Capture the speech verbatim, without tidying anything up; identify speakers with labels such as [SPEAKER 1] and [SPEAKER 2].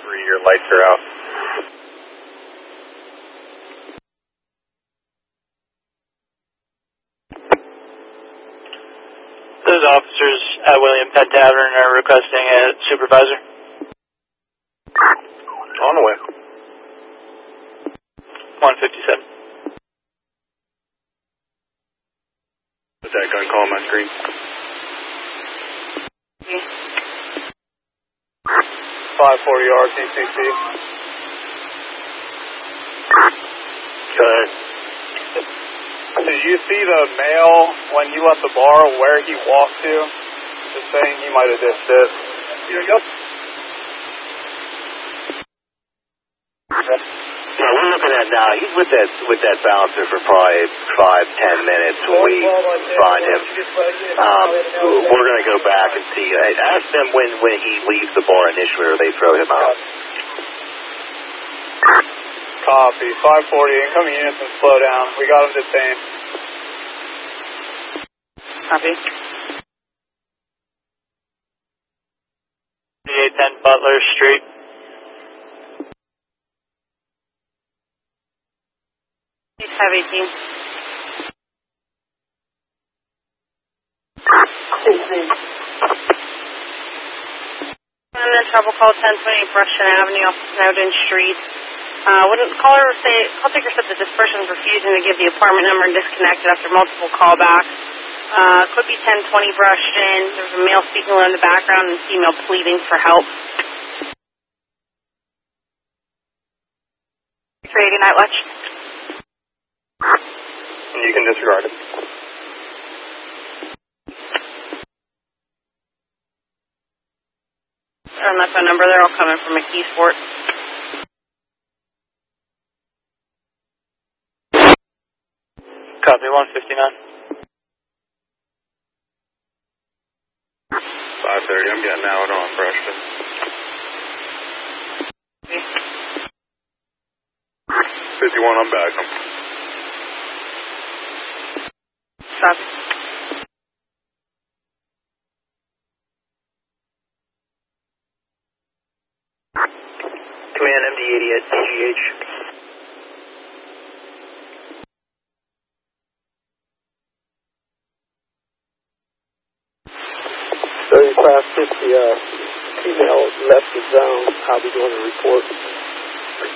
[SPEAKER 1] three, your lights are out.
[SPEAKER 2] Those officers at William Penn Tavern are requesting a supervisor.
[SPEAKER 1] On the way.
[SPEAKER 2] one fifty-seven.
[SPEAKER 1] What's that gun call on my screen? five forty R T C C. Good. Did you see the male when you left the bar where he walked to? Just saying he might have dissed it. Yep.
[SPEAKER 3] So we're looking at now, he's with that with that bouncer for probably five, ten minutes when we find him. Um, we're going to go back and see. Ask them when, when he leaves the bar initially or they throw him out.
[SPEAKER 1] Copy. five forty, incoming units and slow down. We got him detained.
[SPEAKER 2] Copy. eight ten Butler Street.
[SPEAKER 4] five eighteen. And then trouble call ten twenty Russian Avenue off Snowden Street. Uh, wouldn't caller say, call taker said that this person is refusing to give the apartment number and disconnected after multiple callbacks. Uh, could be ten twenty Russian. There's a male speaking in the background and female pleading for help. three eighty Night Watch.
[SPEAKER 1] You can disregard it.
[SPEAKER 4] On that phone number, they're all coming from McKeesport.
[SPEAKER 2] Copy, one fifty-nine.
[SPEAKER 1] five thirty, I'm getting out on Preston. fifty-one, I'm back.
[SPEAKER 4] Stop.
[SPEAKER 3] Command M D eighty at D G H.
[SPEAKER 5] thirty-five fifty, uh, female left the zone. I'll be doing a report.